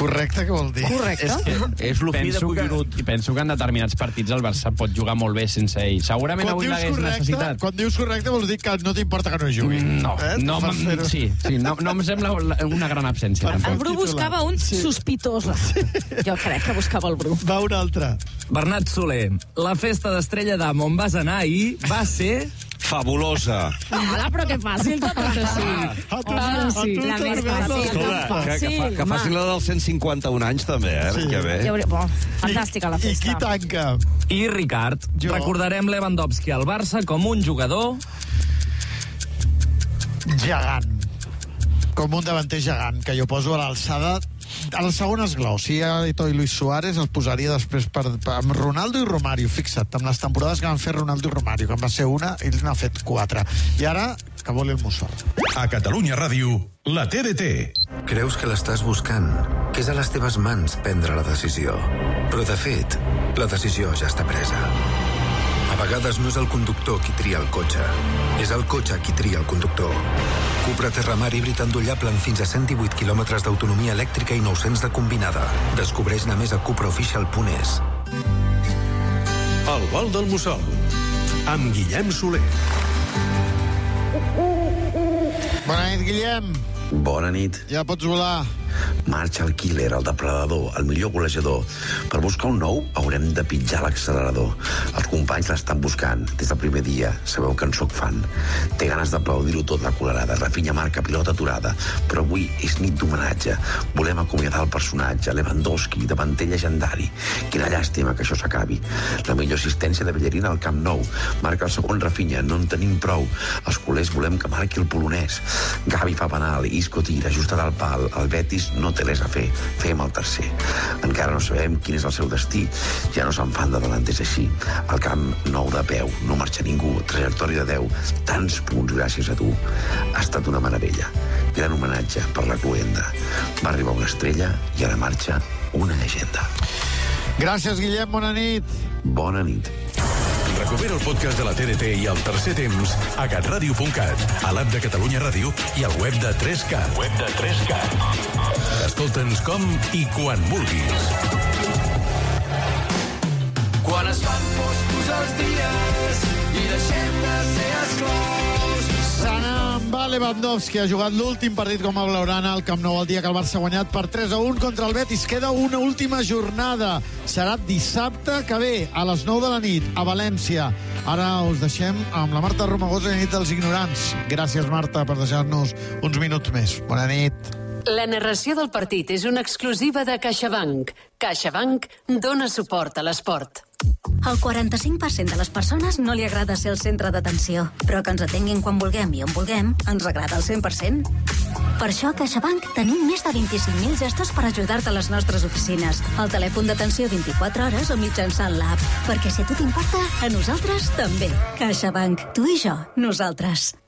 Correcte, què vol dir? Correcte. És l'ofí de collonut. I penso que en determinats partits el Barça pot jugar molt bé sense ell. Segurament avui l'hagués necessitat. Quan dius correcte vols dir que no t'importa que no jugui. No, no em sembla una gran absència. El Bru buscava un sospitós. Jo crec que buscava el Bru. Va un altre. Bernat Soler, la festa d'Estrella d'Am on vas anar ahir va ser... fabulosa. Hola, però que fàcil tot això, sí. La més fàcil. Escolta, que facin la dels 151 anys, també, que bé. Fantàstica la festa. I qui tanca? I Ricard, recordarem Lewandowski al Barça com un jugador... gegant. Com un davanter gegant, que jo poso a l'alçada a el segon esglau. Si hi ha Eto'o i Luis Suárez, els posaria després amb Ronaldo i Romario. Fixa't, amb les temporades que van fer Ronaldo i Romario, que en va ser una, ell n'ha fet 4. I ara, que voli el mussol. A Catalunya Ràdio, la TDT. Creus que l'estàs buscant, que és a les teves mans prendre la decisió. Però, de fet, la decisió ja està presa. A vegades no és el conductor qui tria el cotxe, és el cotxe qui tria el conductor. Cupra Terramar híbrid endollable amb fins a 118 quilòmetres d'autonomia elèctrica i 900 de combinada. Descobreix-ne més a cupraofficial.es. El vol del mussol, amb Guillem Soler. Bona nit, Guillem. Bona nit. Ja pots volar. Marxa el killer, el depredador, el millor golejador. Per buscar un nou haurem de pitjar l'accelerador. Els companys l'estan buscant des del primer dia. Sabeu que en soc fan. Té ganes d'aplaudir-ho tot, la colerada. Rafinha marca pilota aturada. Però avui és nit d'homenatge. Volem acomiadar el personatge, Lewandowski, davanter llegendari. Quina llàstima que això s'acabi. La millor assistència de Bellerín al Camp Nou. Marca el segon Rafinha, no en tenim prou. Els culers volem que marqui el polonès. Gavi fa penal, Isco tira, ajustarà el pal. El Betis no té res a fer. Fem el tercer. Encara no sabem quin és el seu destí. Ja no se'n fan de delanters així. El Camp Nou de peu. No marxa ningú. Trajectòria de 10. Tants punts gràcies a tu. Ha estat una meravella. Gran homenatge per la cluenda. Va arribar una estrella i ara marxa una llegenda. Gràcies, Guillem. Bona nit. Bona nit. Recupera el podcast de la TDT i el tercer temps a catradio.cat, a l'app de Catalunya Ràdio i al web de 3Cat. Escolta'ns com i quan vulguis. Quan es fan foscos els dies i deixem de ser esclaus. Se n'en va Lewandowski. Ha jugat l'últim partit com a blaugrana al Camp Nou el dia que el Barça ha guanyat per 3-1 contra el Betis. Queda una última jornada. Serà dissabte que ve a les 9 de la nit a València. Ara us deixem amb la Marta Romagosa i la nit dels ignorants. Gràcies, Marta, per deixar-nos uns minuts més. Bona nit. La narració del partit és una exclusiva de CaixaBank. CaixaBank dona suport a l'esport. Al 45% de les persones no li agrada ser el centre d'atenció, però que ens atenguin quan vulguem i on vulguem ens agrada al 100%. Per això a CaixaBank tenim més de 25.000 gestors per ajudar-te a les nostres oficines, al telèfon d'atenció 24 hores o mitjançant l'app. Perquè si a tu t'importa, a nosaltres també. CaixaBank. Tu i jo, nosaltres.